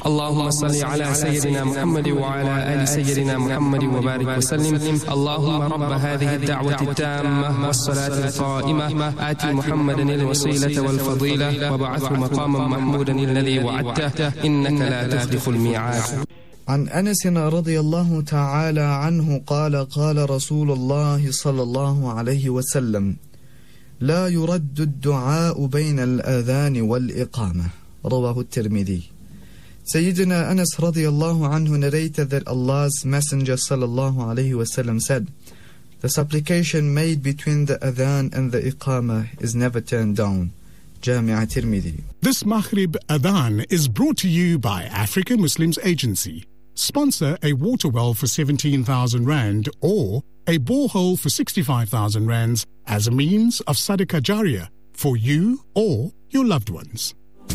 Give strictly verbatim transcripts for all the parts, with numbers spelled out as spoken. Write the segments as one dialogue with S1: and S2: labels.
S1: اللهم صل على سيدنا محمد وعلى آل سيدنا محمد وبارك وسلم. اللهم رب هذه الدعوة التامة والصلاة القائمة آت محمدا الوسيلة والفضيلة وبعثه مقاما محمودا الذي وعدته إنك لا تخلف الميعاد.
S2: عن أنس رضي الله تعالى عنه قال قال رسول الله صلى الله عليه وسلم: لا يرد الدعاء بين الأذان والإقامة. رواه الترمذي. Sayyidina Anas radiallahu anhu narrated that Allah's Messenger sallallahu alayhi wasallam said, the supplication made between the adhan and the iqamah is never turned down. Jami'a Tirmidhi.
S3: This Maghrib Adhan is brought to you by African Muslims Agency. Sponsor a water well for seventeen thousand rand or a borehole for sixty-five thousand rands as a means of Sadaqah Jariyah for you or your loved ones.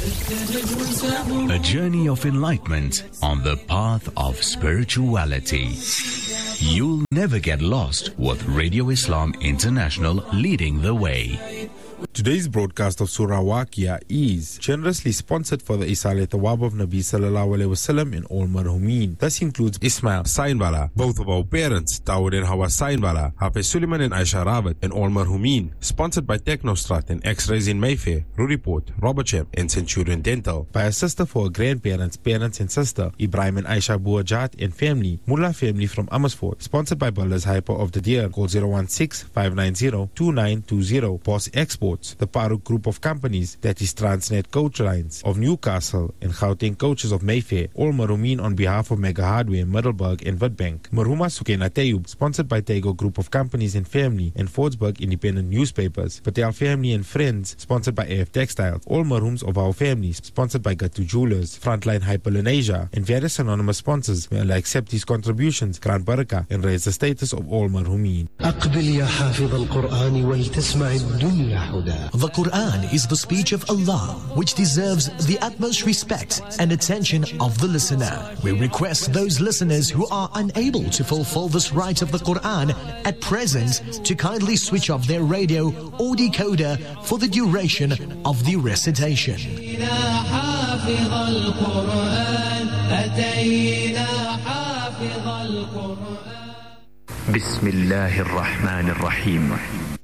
S4: A journey of enlightenment on the path of spirituality. You'll never get lost with Radio Islam International leading the way.
S5: Today's broadcast of Surah Waqia is generously sponsored for the Isal Thawab of Nabi Sallallahu Alaihi Wasallam in all marhumin. This includes Ismail Sainbala, both of our parents, Dawood and Hawa Sainbala, Hafiz Suleiman and Aisha Rabat, and all marhumin. Sponsored by Technostrat and X-Rays in Mayfair, Ruriport, Robertsham, and Centurion Dental. By a sister for her grandparents, parents and sister, Ibrahim and Aisha Buajat and family, Mullah family from Amersfoort. Sponsored by Builders Hyper of the Deer. Call zero one six, five nine zero, two nine two zero. Boss Export. The Paruk Group of Companies, that is Transnet Coach Lines of Newcastle and Gauteng Coaches of Mayfair. All marhumin on behalf of Mega Hardware, Middelburg and Witbank. Marhuma Sukena Tayub, sponsored by Tego Group of Companies and Family and Fordsburg Independent Newspapers. Patel Family and Friends, sponsored by A F Textiles. All marhums of our families, sponsored by Gatu Jewelers, Frontline Hyperlenasia, and various anonymous sponsors. May Allah accept these contributions, grant barakah, and raise the status of all marhumin.
S6: The Quran is the speech of Allah, which deserves the utmost respect and attention of the listener. We request those listeners who are unable to fulfill this right of the Quran at present to kindly switch off their radio or decoder for the duration of the recitation.
S7: Bismillahir Rahmanir Rahim.